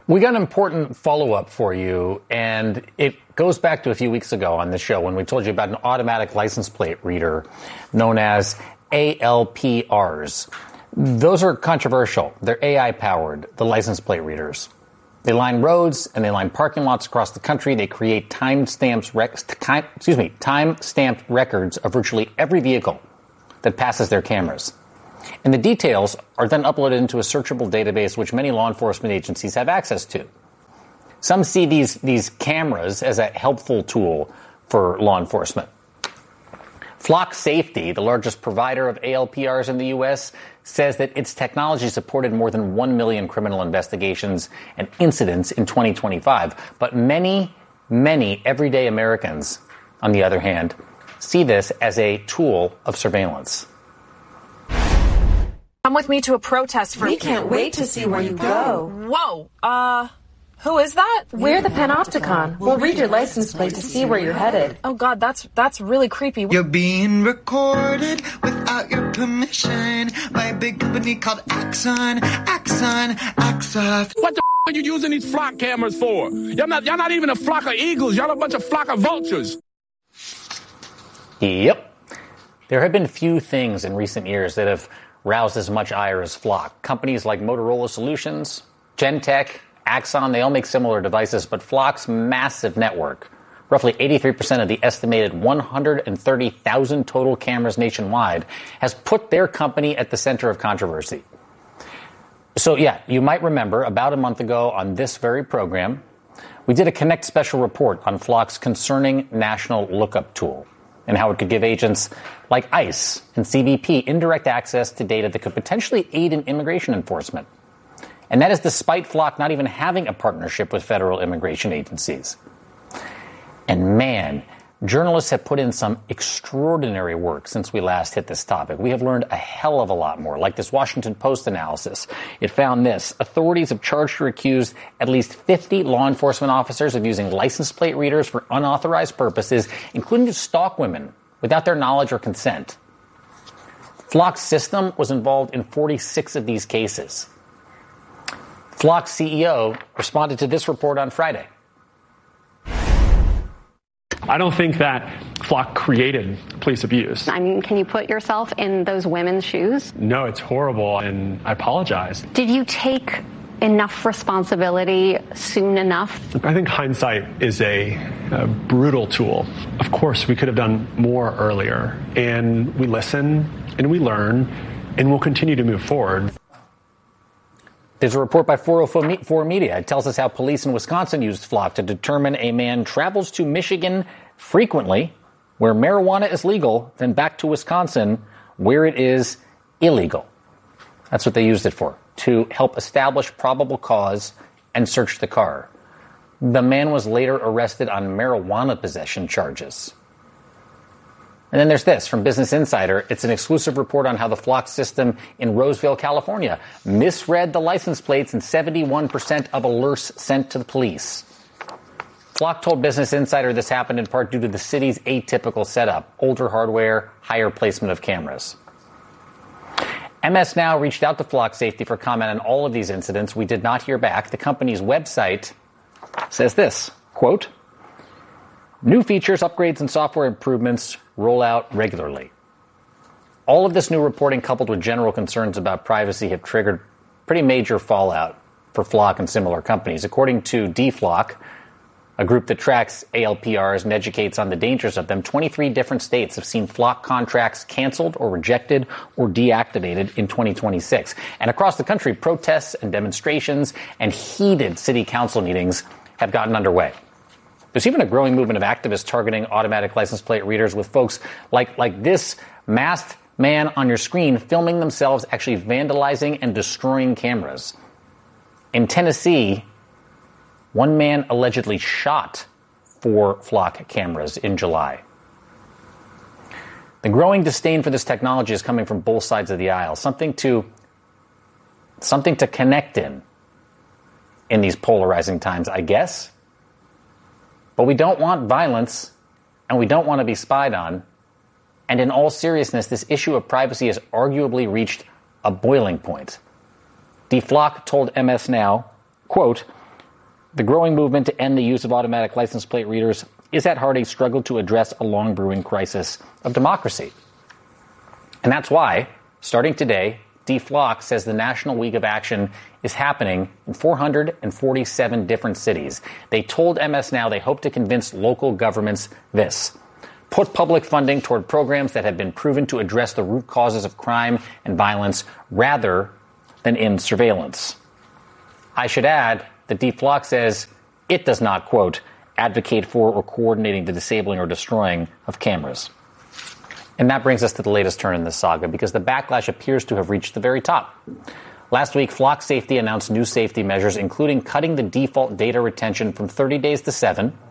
We got an important follow-up for you, and it goes back to a few weeks ago on the show when we told you about an automatic license plate reader known as ALPRs. Those are controversial. They're AI-powered, the license plate readers. They line roads and they line parking lots across the country. They create time-stamped records of virtually every vehicle that passes their cameras. And the details are then uploaded into a searchable database which many law enforcement agencies have access to. Some see these cameras as a helpful tool for law enforcement. Flock Safety, the largest provider of ALPRs in the U.S., says that its technology supported more than 1 million criminal investigations and incidents in 2025. But many, many everyday Americans, on the other hand, see this as a tool of surveillance. Come with me to a protest for... We can't wait to see where you go. Whoa, who is that? We're the Panopticon. We'll read your license plate to see where you're headed. Oh, God, that's really creepy. You're being recorded without your permission by a big company called Axon. What the are you using these flock cameras for? Y'all not even a flock of eagles. Y'all a bunch of flock of vultures. Yep. There have been few things in recent years that have roused as much ire as Flock. Companies like Motorola Solutions, Gentek, Axon, they all make similar devices, but Flock's massive network, roughly 83% of the estimated 130,000 total cameras nationwide, has put their company at the center of controversy. So yeah, you might remember about a month ago on this very program, we did a Connect special report on Flock's concerning national lookup tool and how it could give agents like ICE and CBP indirect access to data that could potentially aid in immigration enforcement. And that is despite Flock not even having a partnership with federal immigration agencies. And man, journalists have put in some extraordinary work since we last hit this topic. We have learned a hell of a lot more, like this Washington Post analysis. It found this. Authorities have charged or accused at least 50 law enforcement officers of using license plate readers for unauthorized purposes, including to stalk women without their knowledge or consent. Flock's system was involved in 46 of these cases. Flock's CEO responded to this report on Friday. I don't think that Flock created police abuse. I mean, can you put yourself in those women's shoes? No, it's horrible, and I apologize. Did you take enough responsibility soon enough? I think hindsight is a brutal tool. Of course, we could have done more earlier, and we listen, and we learn, and we'll continue to move forward. There's a report by 404 Media. It tells us how police in Wisconsin used Flock to determine a man travels to Michigan frequently, where marijuana is legal, then back to Wisconsin, where it is illegal. That's what they used it for, to help establish probable cause and search the car. The man was later arrested on marijuana possession charges. And then there's this from Business Insider. It's an exclusive report on how the Flock system in Roseville, California, misread the license plates in 71% of alerts sent to the police. Flock told Business Insider this happened in part due to the city's atypical setup, older hardware, higher placement of cameras. MS Now reached out to Flock Safety for comment on all of these incidents. We did not hear back. The company's website says this, quote, "New features, upgrades, and software improvements roll out regularly." All of this new reporting, coupled with general concerns about privacy, have triggered pretty major fallout for Flock and similar companies. According to DFlock, a group that tracks ALPRs and educates on the dangers of them, 23 different states have seen Flock contracts canceled or rejected or deactivated in 2026. And across the country, protests and demonstrations and heated city council meetings have gotten underway. There's even a growing movement of activists targeting automatic license plate readers, with folks like this masked man on your screen filming themselves actually vandalizing and destroying cameras. In Tennessee, one man allegedly shot 4 Flock cameras in July. The growing disdain for this technology is coming from both sides of the aisle. Something to connect in these polarizing times, I guess. But we don't want violence, and we don't want to be spied on. And in all seriousness, this issue of privacy has arguably reached a boiling point. DFlock told MS Now, quote, The growing movement to end the use of automatic license plate readers is at heart a struggle to address a long-brewing crisis of democracy. And that's why, starting today, DFLOC says the National Week of Action is happening in 447 different cities. They told MS Now they hope to convince local governments this: put public funding toward programs that have been proven to address the root causes of crime and violence rather than in surveillance. I should add that DFLOC says it does not, quote, advocate for or coordinating the disabling or destroying of cameras. And that brings us to the latest turn in this saga, because the backlash appears to have reached the very top. Last week, Flock Safety announced new safety measures, including cutting the default data retention from 30 days to 7,